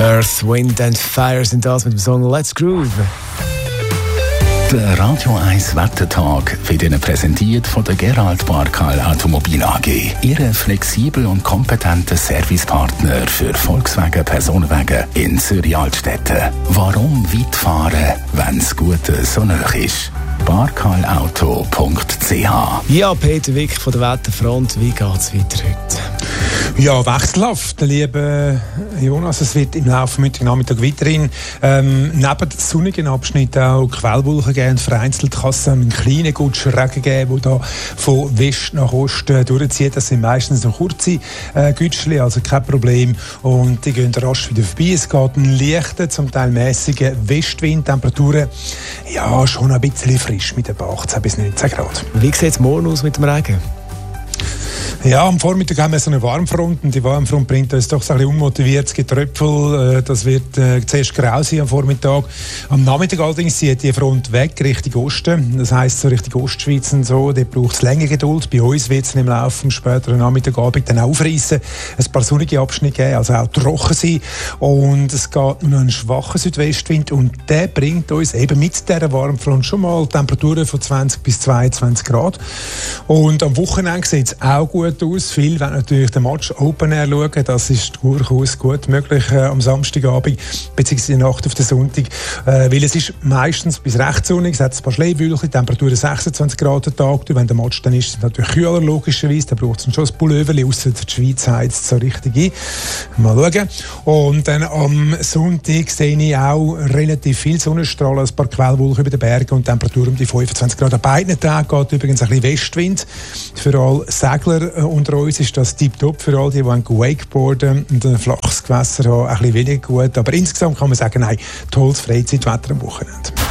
Earth, Wind and Fire sind das mit dem Song Let's Groove. Der Radio 1 Wettertag wird Ihnen präsentiert von der Gerald Barkal Automobil AG. Ihre flexibel und kompetente Servicepartner für Volkswagen Personenwagen in Zürich-Altstetten. Warum weit fahren, wenn das Gute so nah ist? barkalauto.ch. Ja, Peter Wick von der Wetterfront, wie geht es weiter heute? Ja, wechselhaft, lieber Jonas. Es wird im Laufe des Nachmittags weiterhin neben den sonnigen Abschnitten auch Quellwolken geben. Vereinzelt kann es einen kleinen Gutschregen geben, der da von West nach Osten durchzieht. Das sind meistens noch kurze Gütschli, also kein Problem. Und die gehen rasch wieder vorbei. Es geht einen leichten, zum Teil mäßigen Westwind. Temperaturen ja schon ein bisschen frisch mit 18 bis 19 Grad. Wie sieht es morgen aus mit dem Regen? Ja, am Vormittag haben wir so eine Warmfront und die Warmfront bringt uns doch so ein bisschen unmotiviertes Getröpfel. Das wird zuerst grau sein am Vormittag. Am Nachmittag allerdings zieht die Front weg Richtung Osten. Das heisst so Richtung Ostschweiz und so. Dort braucht es länger Geduld. Bei uns wird es im Laufe des späteren Nachmittagabend dann aufreißen. Ein paar sonnige Abschnitte geben, also auch trocken sein. Und es geht noch einen schwachen Südwestwind und der bringt uns eben mit dieser Warmfront schon mal Temperaturen von 20 bis 22 Grad. Und am Wochenende sieht es auch gut aus. Viele wollen natürlich den Match Open Air schauen. Das ist durchaus gut möglich am Samstagabend bzw. Nacht auf den Sonntag. Weil es ist meistens bis recht sonnig. Es hat ein paar Schneewölkchen, Temperaturen 26 Grad am Tag. Wenn der Match dann ist, ist es natürlich kühler, logischerweise. Da braucht es schon ein Pullover, ausser die Schweiz heizt so richtig ein. Mal schauen. Und dann am Sonntag sehe ich auch relativ viel Sonnenstrahlen, ein paar Quellwolken über den Bergen und Temperaturen um die 25 Grad. An beiden Tagen geht übrigens ein bisschen Westwind. Für alle Segler unter uns ist das tiptop. Für alle, die Wakeboarden und ein flaches Gewässer haben, ein bisschen weniger gut. Aber insgesamt kann man sagen, nein, tolles Freizeitwetter am Wochenende.